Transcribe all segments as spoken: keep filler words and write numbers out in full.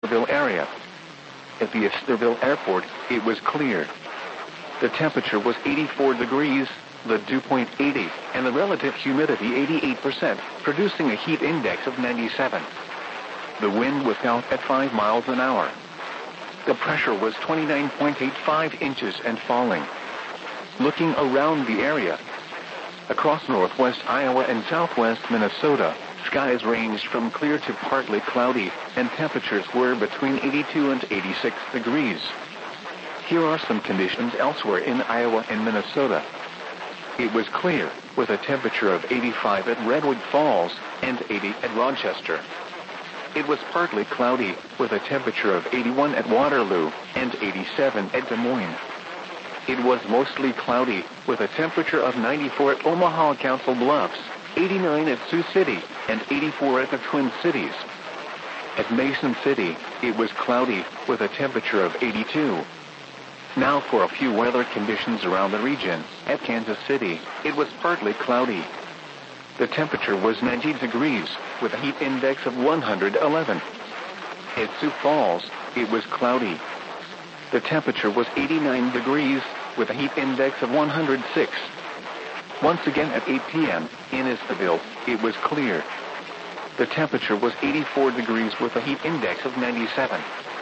Easterville area. At the Easterville airport, it was clear. The temperature was eighty-four degrees, the dew point eighty, and the relative humidity eighty-eight percent, producing a heat index of ninety-seven. The wind was out at five miles an hour. The pressure was twenty-nine point eight five inches and falling. Looking around the area, across northwest Iowa and southwest Minnesota, skies ranged from clear to partly cloudy, and temperatures were between eighty-two and eighty-six degrees. Here are some conditions elsewhere in Iowa and Minnesota. It was clear, with a temperature of eighty-five at Redwood Falls and eighty at Rochester. It was partly cloudy, with a temperature of eighty-one at Waterloo and eighty-seven at Des Moines. It was mostly cloudy, with a temperature of ninety-four at Omaha Council Bluffs, eighty-nine at Sioux City, and eighty-four at the Twin Cities. At Mason City, it was cloudy, with a temperature of eighty-two. Now for a few weather conditions around the region. At Kansas City, it was partly cloudy. The temperature was ninety degrees, with a heat index of one hundred eleven. At Sioux Falls, it was cloudy. The temperature was eighty-nine degrees, with a heat index of one hundred six. Once again at eight p m in Easterville, it was clear. The temperature was eighty-four degrees with a heat index of ninety-seven.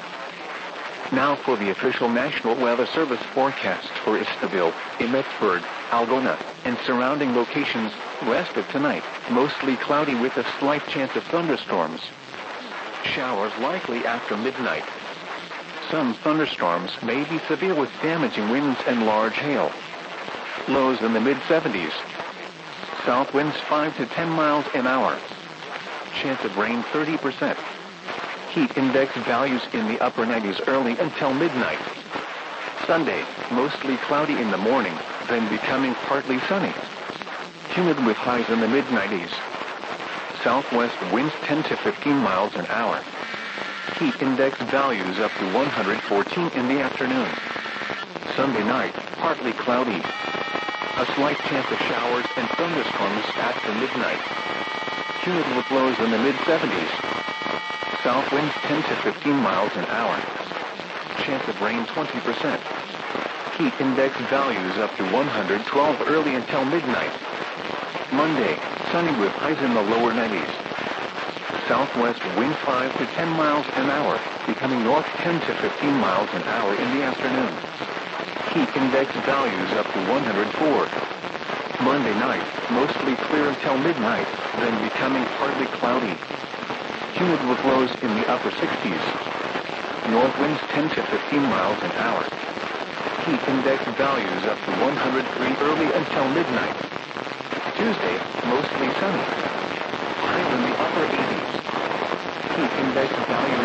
Now for the official National Weather Service forecast for Easterville, Emmetsburg, Algona, and surrounding locations. Rest of tonight, mostly cloudy with a slight chance of thunderstorms. Showers likely after midnight. Some thunderstorms may be severe with damaging winds and large hail. Lows in the mid seventies. South winds five to ten miles an hour. Chance of rain thirty percent. Heat index values in the upper nineties early until midnight. Sunday, mostly cloudy in the morning, then becoming partly sunny. Humid with highs in the mid nineties. Southwest winds ten to fifteen miles an hour. Heat index values up to one hundred fourteen in the afternoon. Sunday night, partly cloudy. A slight chance of showers and thunderstorms after midnight. Humid with lows in the mid seventies. South winds ten to fifteen miles an hour. Chance of rain twenty percent. Heat index values up to one hundred twelve early until midnight. Monday, sunny with highs in the lower nineties. Southwest wind five to ten miles an hour, becoming north ten to fifteen miles an hour in the afternoon. Heat index values up to one hundred four. Monday night, mostly clear until midnight, then becoming partly cloudy. Humid with lows in the upper sixties. North winds ten to fifteen miles an hour. Heat index values up to one hundred three early until midnight. Tuesday, mostly sunny. Highs in the upper eighties. Heat index values